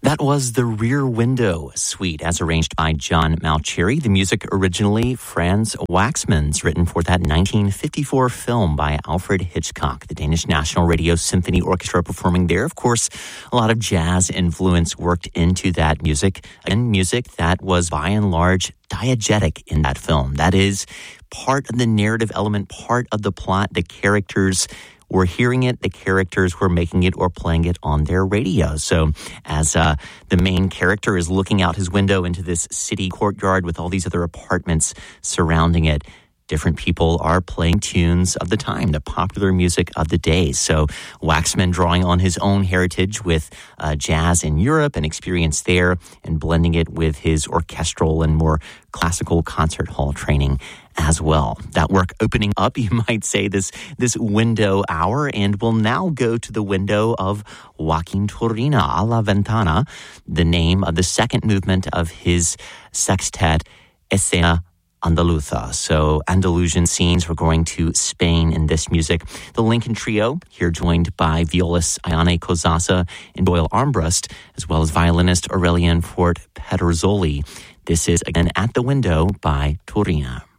That was the Rear Window Suite, as arranged by John Mauceri. The music originally Franz Waxman's, written for that 1954 film by Alfred Hitchcock, the Danish National Radio Symphony Orchestra performing there. Of course, a lot of jazz influence worked into that music, and music that was by and large diegetic in that film. That is part of the narrative element, part of the plot. The characters were hearing it, the characters were making it or playing it on their radio. So as the main character is looking out his window into this city courtyard with all these other apartments surrounding it, different people are playing tunes of the time, the popular music of the day. So Waxman, drawing on his own heritage with jazz in Europe and experience there, and blending it with his orchestral and more classical concert hall training as well. That work opening up, you might say, this window hour, and we'll now go to the window of Joaquin Turina, A la Ventana, the name of the second movement of his sextet, Escena Andaluza. So Andalusian scenes. We're going to Spain in this music. The Lincoln Trio, here joined by violist Ayane Kozasa and Doyle Armbrust, as well as violinist Aurelian Fort Pederzoli. This is, again, At the Window by Turina.